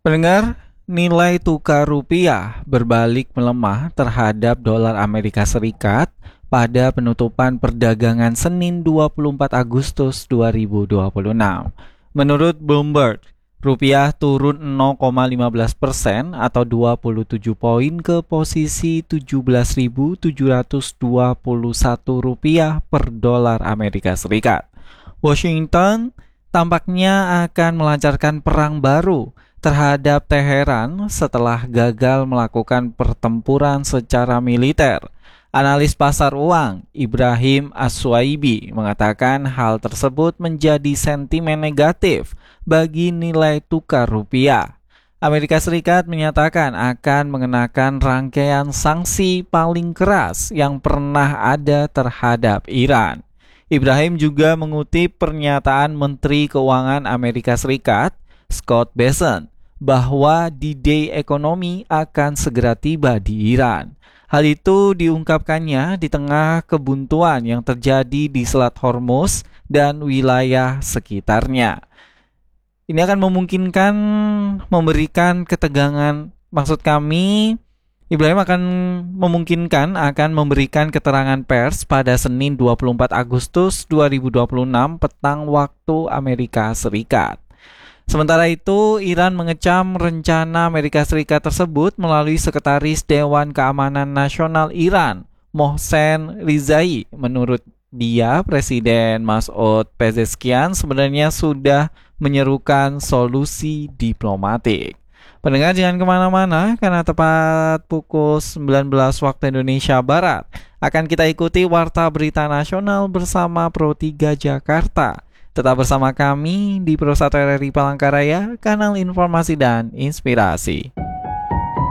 Pendengar, nilai tukar rupiah berbalik melemah terhadap dolar Amerika Serikat pada penutupan perdagangan Senin 24 Agustus 2026. Menurut Bloomberg, rupiah turun 0,15% atau 27 poin ke posisi 17.721 rupiah per dolar Amerika Serikat. Washington tampaknya akan melancarkan perang baru terhadap Teheran setelah gagal melakukan pertempuran secara militer. Analis pasar uang Ibrahim Aswaibi mengatakan hal tersebut menjadi sentimen negatif bagi nilai tukar rupiah. Amerika Serikat menyatakan akan mengenakan rangkaian sanksi paling keras yang pernah ada terhadap Iran. Ibrahim juga mengutip pernyataan Menteri Keuangan Amerika Serikat, Scott Bessent, bahwa D-Day ekonomi akan segera tiba di Iran. Hal itu diungkapkannya di tengah kebuntuan yang terjadi di Selat Hormuz dan wilayah sekitarnya. Ini akan memungkinkan memberikan ketegangan, maksud kami Ibrahim akan memberikan keterangan pers pada Senin 24 Agustus 2026 petang waktu Amerika Serikat. Sementara itu, Iran mengecam rencana Amerika Serikat tersebut melalui Sekretaris Dewan Keamanan Nasional Iran, Mohsen Rizai. Menurut dia, Presiden Masoud Pezeshkian sebenarnya sudah menyerukan solusi diplomatik. Pendengar jangan kemana-mana karena tepat pukul 19 waktu Indonesia Barat akan kita ikuti Warta Berita Nasional bersama Pro 3 Jakarta. Tetap bersama kami di Pro 1 RRI Palangkaraya, kanal informasi dan inspirasi.